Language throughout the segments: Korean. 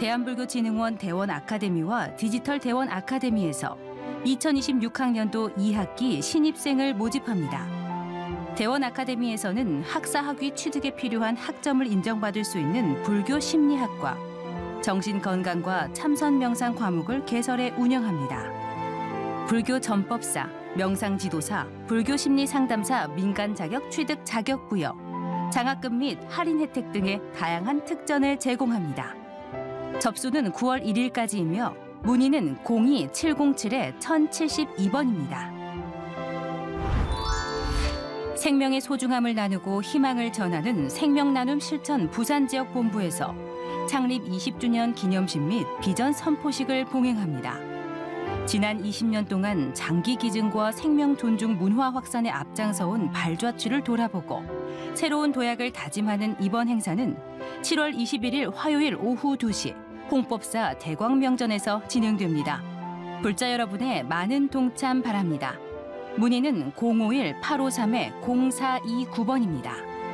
대한불교진흥원 대원아카데미와 디지털 대원아카데미에서 2026학년도 2학기 신입생을 모집합니다. 대원아카데미에서는 학사학위 취득에 필요한 학점을 인정받을 수 있는 불교 심리학과, 정신건강과 참선명상 과목을 개설해 운영합니다. 불교 전법사, 명상지도사, 불교심리상담사 민간 자격 취득 자격 부여, 장학금 및 할인 혜택 등의 다양한 특전을 제공합니다. 접수는 9월 1일까지이며 문의는 02-707-1072번입니다. 생명의 소중함을 나누고 희망을 전하는 생명나눔 실천 부산지역본부에서 창립 20주년 기념식 및 비전 선포식을 봉행합니다. 지난 20년 동안 장기 기증과 생명 존중 문화 확산에 앞장서온 발자취를 돌아보고 새로운 도약을 다짐하는 이번 행사는 7월 21일 화요일 오후 2시 홍법사 대광명전에서 진행됩니다. 불자 여러분의 많은 동참 바랍니다. 문의는 051-853-0429번입니다.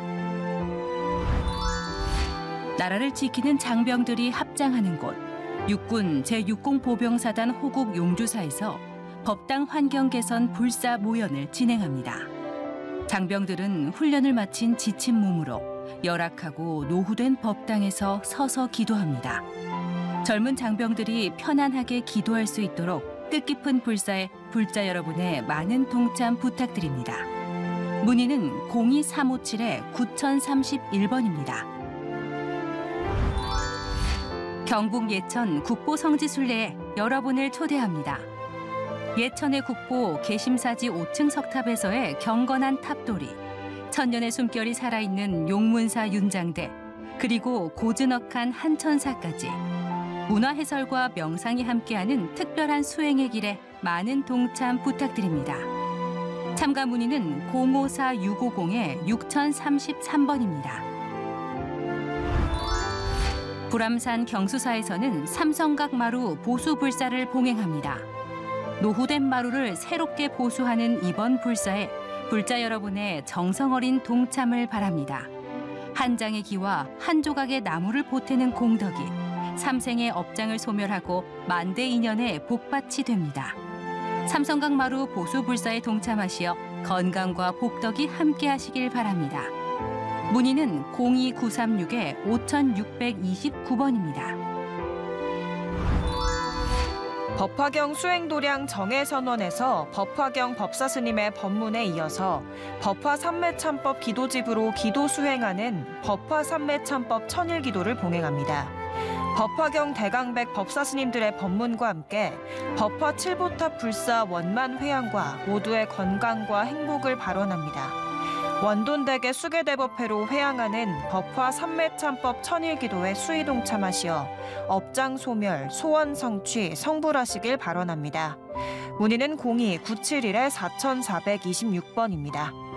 나라를 지키는 장병들이 합장하는 곳, 육군 제60보병사단 호국 용주사에서 법당 환경 개선 불사 모연을 진행합니다. 장병들은 훈련을 마친 지친 몸으로 열악하고 노후된 법당에서 서서 기도합니다. 젊은 장병들이 편안하게 기도할 수 있도록 뜻깊은 불사에 불자 여러분의 많은 동참 부탁드립니다. 문의는 02357-9031번입니다. 경북 예천 국보성지순례에 여러분을 초대합니다. 예천의 국보 계심사지 5층 석탑에서의 경건한 탑돌이, 천년의 숨결이 살아있는 용문사 윤장대, 그리고 고즈넉한 한천사까지 문화 해설과 명상이 함께하는 특별한 수행의 길에 많은 동참 부탁드립니다. 참가 문의는 054-650-6033번입니다. 불암산 경수사에서는 삼성각 마루 보수 불사를 봉행합니다. 노후된 마루를 새롭게 보수하는 이번 불사에 불자 여러분의 정성 어린 동참을 바랍니다. 한 장의 기와 한 조각의 나무를 보태는 공덕이 삼생의 업장을 소멸하고 만대 인연의 복밭이 됩니다. 삼성각 마루 보수 불사에 동참하시어 건강과 복덕이 함께하시길 바랍니다. 문의는 02936-5629번입니다. 법화경 수행도량 정해선원에서 법화경 법사스님의 법문에 이어서 법화삼매참법 기도집으로 기도 수행하는 법화삼매참법 천일기도를 봉행합니다. 법화경 대강백 법사스님들의 법문과 함께 법화 칠보탑 불사 원만 회양과 모두의 건강과 행복을 발언합니다. 원돈대계 수계대법회로 회양하는 법화 삼매참법 천일기도에 수의 동참하시어 업장 소멸, 소원 성취, 성불하시길 발언합니다. 문의는 02-971-4426번입니다.